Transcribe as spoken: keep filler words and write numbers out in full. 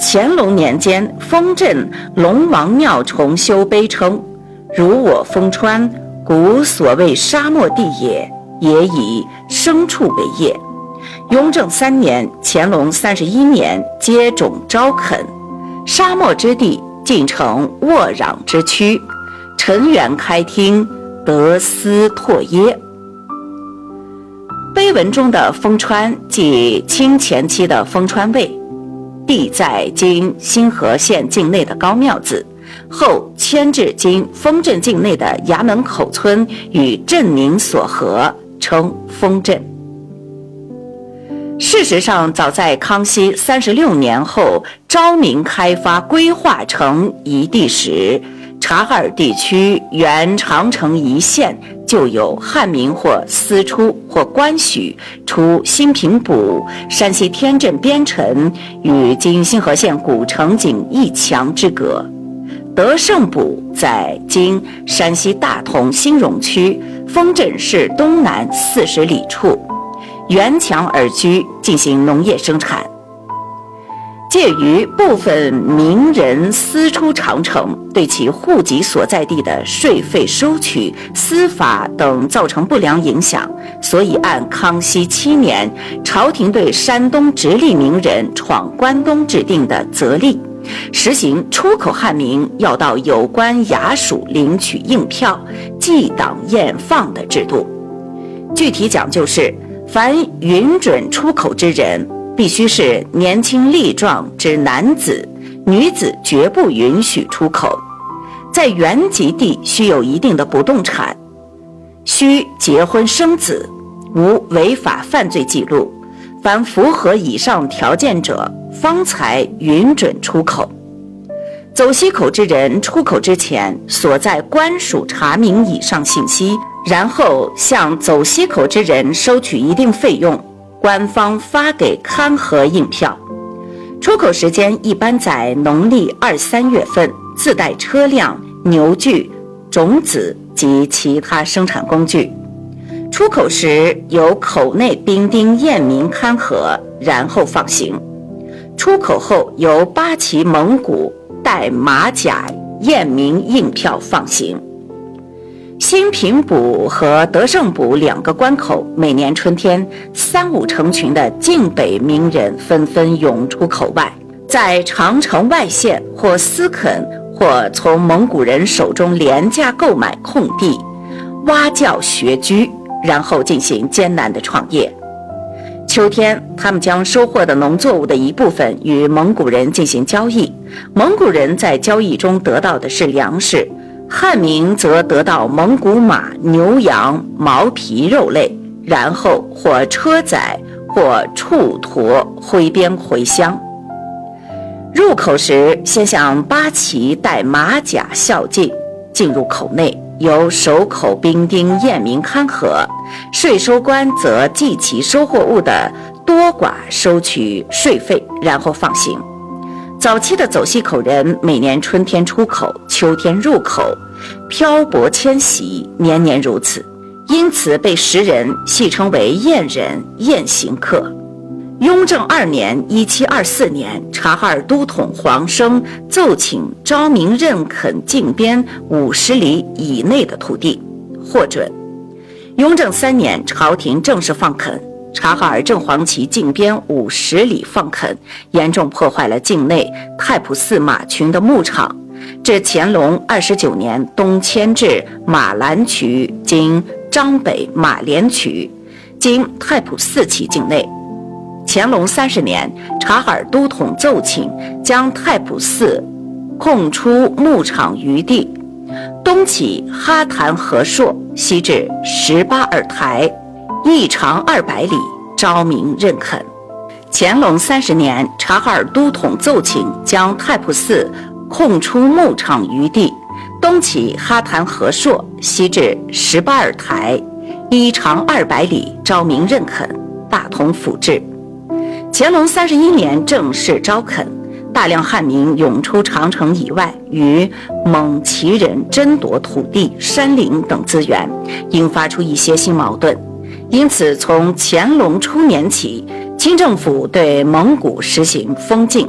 乾隆年间，丰镇龙王庙重修碑称：“如我丰川，古所谓沙漠地也，也以牲畜为业。”雍正三年，乾隆三十一年，接种招垦，沙漠之地尽成沃壤之区，陈园开汀，得斯拓耶。碑文中的丰川即清前期的丰川卫，地在今新河县境内的高庙子，后迁至今丰镇境内的衙门口村与镇名所合，称丰镇。事实上，早在康熙三十六年后昭明开发规划成一地时，察哈尔地区原长城一线就有汉民或私出或官许出新平埔、山西天镇边城与今新河县古城井一墙之隔。德胜埔在今山西大同新荣区，丰镇市东南四十里处，沿墙而居，进行农业生产。介于部分名人私出长城，对其户籍所在地的税费收取、司法等造成不良影响，所以按康熙七年朝廷对山东直隶名人闯关东制定的则例，实行出口汉民要到有关衙署领取印票，记档验放的制度。具体讲究是，凡允准出口之人，必须是年轻力壮之男子，女子绝不允许出口。在原籍地需有一定的不动产，需结婚生子，无违法犯罪记录，凡符合以上条件者，方才允准出口。走西口之人出口之前，所在官署查明以上信息，然后向走西口之人收取一定费用，官方发给勘核印票。出口时间一般在农历二三月份，自带车辆、牛具、种子及其他生产工具。出口时由口内兵丁验明勘核，然后放行。出口后由八旗蒙古带马甲验明印票放行。新平埔和德胜埔两个关口，每年春天三五成群的晋北名人纷纷涌出口外，在长城外县或私垦或从蒙古人手中廉价购买空地，挖教学居，然后进行艰难的创业。秋天，他们将收获的农作物的一部分与蒙古人进行交易，蒙古人在交易中得到的是粮食，汉民则得到蒙古马、牛羊、毛皮肉类，然后或车载或畜驮挥鞭回乡。入口时，先向八旗带马甲孝敬，进入口内，由守口兵丁验明勘核，税收官则计其收获物的多寡，收取税费，然后放行。早期的走西口人每年春天出口，秋天入口，漂泊迁徙，年年如此，因此被时人戏称为燕人、燕行客。雍正二年一七二四年，察哈尔都统黄生奏请昭明认垦境边五十里以内的土地，获准。雍正三年，朝廷正式放垦，察哈尔正黄旗境边五十里放垦，严重破坏了境内太仆寺马群的牧场。至乾隆二十九年，东迁至马兰渠（今张北马连渠），经太仆寺旗境内。乾隆三十年，察哈尔都统奏请将太仆寺空出牧场余地，东起哈坛和硕，西至十八尔台，一长二百里，昭明认垦。乾隆三十年，察哈尔都统奏请将太仆寺空出牧场余地，东起哈坛和硕，西至十八尔台，一长二百里，昭明认垦，大同府制。乾隆三十一年正式招垦，大量汉民涌出长城以外，与蒙旗人争夺土地、山林等资源，引发出一些新矛盾。因此，从乾隆初年起，清政府对蒙古实行封禁，